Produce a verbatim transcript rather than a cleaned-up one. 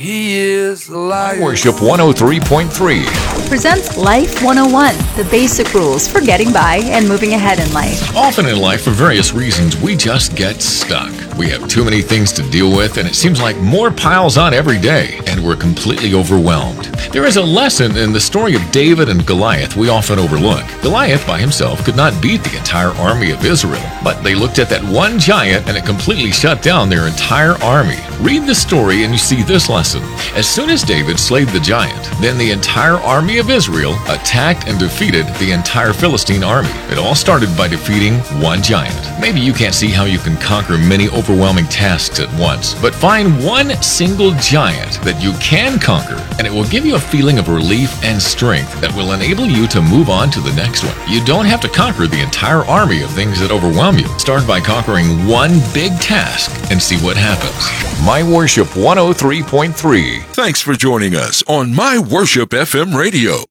He is alive. Worship one oh three point three presents Life one oh one, the basic rules for getting by and moving ahead in life. Often in life, for various reasons, we just get stuck. We have too many things to deal with, and it seems like more piles on every day, and we're completely overwhelmed. There is a lesson in the story of David and Goliath we often overlook. Goliath by himself could not beat the entire army of Israel, but they looked at that one giant and it completely shut down their entire army. Read the story and you see this lesson. As soon as David slayed the giant, then the entire army of Israel attacked and defeated the entire Philistine army. It all started by defeating one giant. Maybe you can't see how you can conquer many overwhelming tasks at once, but find one single giant that you can conquer, and it will give you a feeling of relief and strength that will enable you to move on to the next one. You don't have to conquer the entire army of things that overwhelm you. Start by conquering one big task and see what happens. My Worship one oh three point three. Thanks for joining us on My Worship F M Radio.